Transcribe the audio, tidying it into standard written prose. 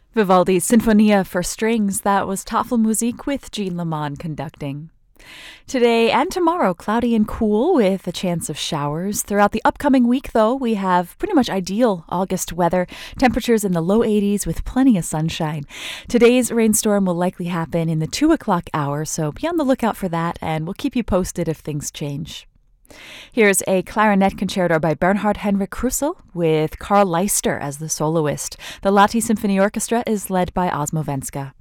Vivaldi's Sinfonia for Strings, that was Tafelmusik with Jean Lamont conducting. Today and tomorrow, cloudy and cool with a chance of showers. Throughout the upcoming week, though, we have pretty much ideal August weather. Temperatures in the low 80s with plenty of sunshine. Today's rainstorm will likely happen in the 2 o'clock hour, so be on the lookout for that, and we'll keep you posted if things change. Here's a clarinet concerto by Bernhard Henrik Krusel with Karl Leister as the soloist. The Lahti Symphony Orchestra is led by Osmo Venska.